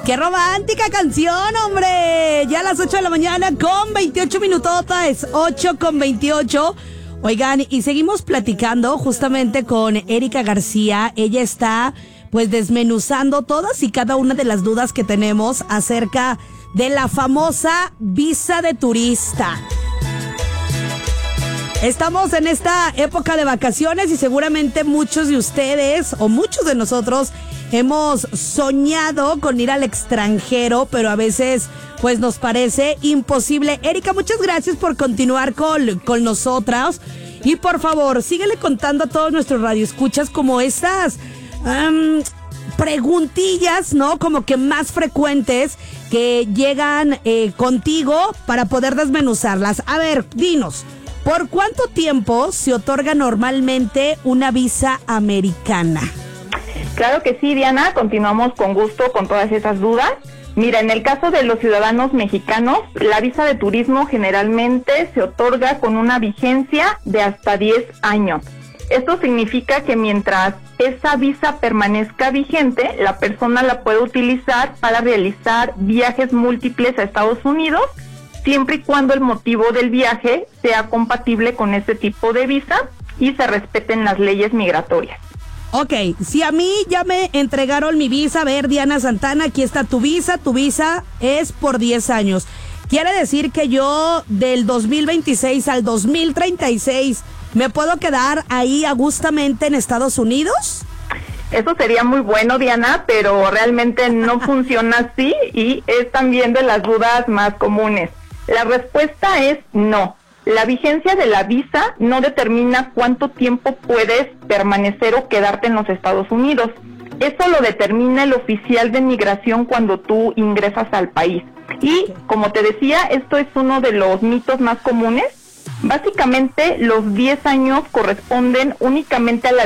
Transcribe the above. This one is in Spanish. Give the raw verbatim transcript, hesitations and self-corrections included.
¡Qué romántica canción, hombre! Ya a las ocho de la mañana con veintiocho minutotas, ocho con veintiocho. Oigan, y seguimos platicando justamente con Erika García. Ella está pues desmenuzando todas y cada una de las dudas que tenemos acerca de la famosa visa de turista. Estamos en esta época de vacaciones y seguramente muchos de ustedes o muchos de nosotros hemos soñado con ir al extranjero, pero a veces pues nos parece imposible. Erika, muchas gracias por continuar con, con nosotras. Y por favor, síguele contando a todos nuestros radioescuchas como estas um, preguntillas, ¿no? Como que más frecuentes que llegan eh, contigo para poder desmenuzarlas. A ver, dinos, ¿por cuánto tiempo se otorga normalmente una visa americana? Claro que sí, Diana, continuamos con gusto con todas esas dudas. Mira, en el caso de los ciudadanos mexicanos, la visa de turismo generalmente se otorga con una vigencia de hasta diez años. Esto significa que mientras esa visa permanezca vigente, la persona la puede utilizar para realizar viajes múltiples a Estados Unidos, siempre y cuando el motivo del viaje sea compatible con ese tipo de visa y se respeten las leyes migratorias. Ok, si a mí ya me entregaron mi visa, a ver, Diana Santana, aquí está tu visa, tu visa es por diez años. ¿Quiere decir que yo del dos mil veintiséis al dos mil treinta y seis me puedo quedar ahí agustamente en Estados Unidos? Eso sería muy bueno, Diana, pero realmente no funciona así y es también de las dudas más comunes. La respuesta es no. La vigencia de la visa no determina cuánto tiempo puedes permanecer o quedarte en los Estados Unidos. Eso lo determina el oficial de migración cuando tú ingresas al país. Y, como te decía, esto es uno de los mitos más comunes. Básicamente, los diez años corresponden únicamente a la